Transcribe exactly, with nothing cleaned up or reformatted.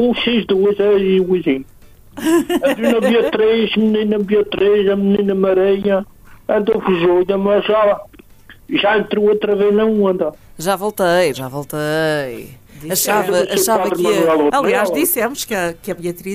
O X dois é igualzinho. A menina Beatriz, a menina Beatriz, a menina Maria, andou fugiu, mas já, já entrou outra vez na onda. Já voltei, já voltei. Achava, Dissemos, achava o que Padre ia... Manuel Aliás, Otero. dissemos que a, que a Beatriz